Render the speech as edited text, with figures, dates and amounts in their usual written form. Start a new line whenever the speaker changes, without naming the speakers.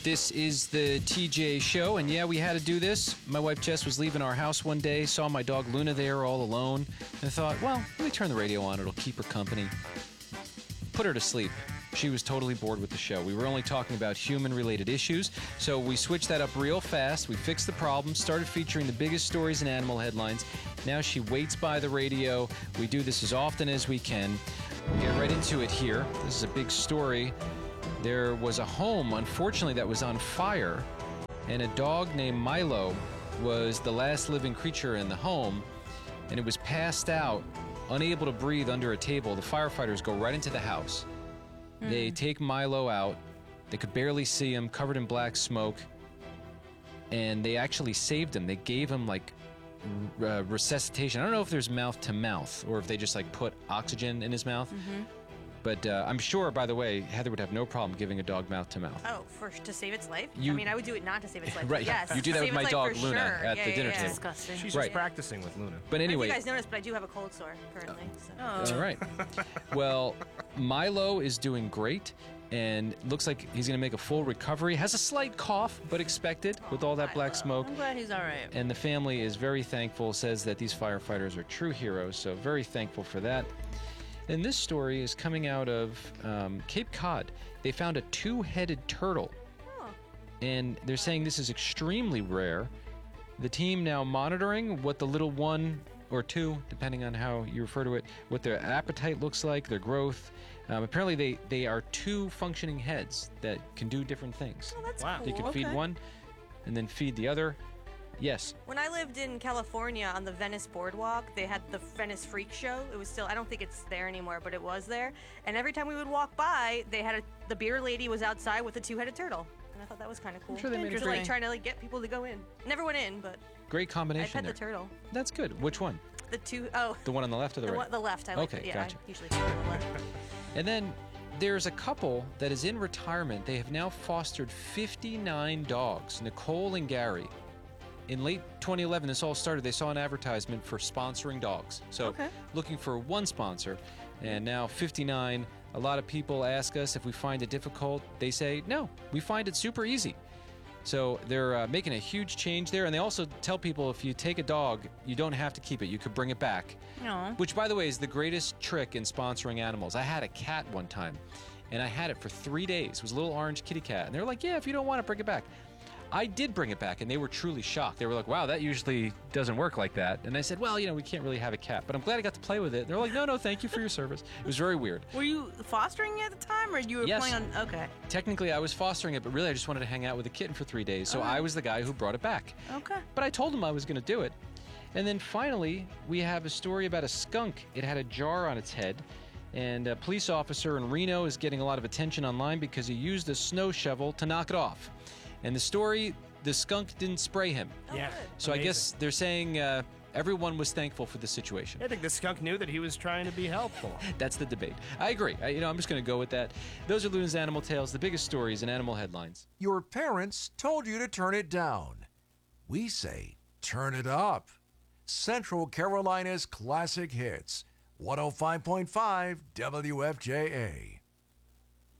This is the TJ Show, and yeah, we had to do this. My wife Jess was leaving our house one day, saw my dog Luna there all alone, and thought, well, let me turn the radio on. It'll keep her company. Put her to sleep. She was totally bored with the show. We were only talking about human-related issues, so we switched that up real fast. We fixed the problem, started featuring the biggest stories and animal headlines. Now she waits by the radio. We do this as often as we can. We'll get right into it here. This is a big story. There was a home, unfortunately, that was on fire, and a dog named Milo was the last living creature in the home, and it was passed out, unable to breathe under a table. The firefighters go right into the house. They take Milo out. They could barely see him, covered in black smoke, and they actually saved him. They gave him, like, resuscitation. I don't know if there's mouth-to-mouth or if they just, like, put oxygen in his mouth. But I'm sure, by the way, Heather would have no problem giving a dog mouth-to-mouth.
Oh, to save its life? I mean, I would do it not to save its life.
Right.
Yes.
You do that with my dog, Luna, at the dinner table.
Disgusting.
She's just practicing with Luna.
But anyway.
I don't know if you guys noticed, but I do have a cold sore currently. So.
All right. Well, Milo is doing great, and looks like he's going to make a full recovery. Has a slight cough, but expected with all that black smoke.
I'm glad he's all right.
And the family is very thankful, says that these firefighters are true heroes, so very thankful for that. And this story is coming out of Cape Cod. They found a two-headed turtle. And they're saying this is extremely rare. The team now monitoring what the little one or two, depending on how you refer to it, what their appetite looks like, their growth. Apparently they are two functioning heads that can do different things.
Oh, that's
Wow.
cool.
They can feed one and then feed the other. Yes.
When I lived in California on the Venice Boardwalk, they had the Venice Freak Show. It was still, I don't think it's there anymore, but it was there. And every time we would walk by, they had the beer lady was outside with a two-headed turtle. And I thought that was kind of cool.
I'm sure they made it
Just
great.
like trying to get people to go in. Never went in, but
Great
I
combination
pet
there.
the turtle.
That's good. Which one?
The
one on the left or the right?
The left. I like
Okay,
it. Yeah,
gotcha.
I usually pet the left.
And then there's a couple that is in retirement. They have now fostered 59 dogs, Nicole and Gary. In late 2011, this all started. They saw an advertisement for sponsoring dogs. So looking for one sponsor, and now 59. A lot of people ask us if we find it difficult. They say, no, we find it super easy. So they're making a huge change there. And they also tell people if you take a dog, you don't have to keep it. You could bring it back.
Aww.
Which, by the way, is the greatest trick in sponsoring animals. I had a cat one time, and I had it for 3 days. It was a little orange kitty cat. And they were like, yeah, if you don't want it, bring it back. I did bring it back, and they were truly shocked. They were like, wow, that usually doesn't work like that. And I said, well, we can't really have a cat. But I'm glad I got to play with it. And they're like, no, thank you for your service. It was very weird.
Were you fostering at the time, or you were
Yes.
playing on? Okay.
Technically, I was fostering it, but really I just wanted to hang out with the kitten for 3 days. So I was the guy who brought it back.
Okay.
But I told him I was going to do it. And then finally, we have a story about a skunk. It had a jar on its head. And a police officer in Reno is getting a lot of attention online because he used a snow shovel to knock it off. And the story, the skunk didn't spray him.
Yeah.
So I guess they're saying everyone was thankful for the situation.
I think the skunk knew that he was trying to be helpful.
That's the debate. I agree. I'm just going to go with that. Those are Luna's Animal Tales, the biggest stories in animal headlines.
Your parents told you to turn it down. We say, turn it up. Central Carolina's classic hits. 105.5 WFJA.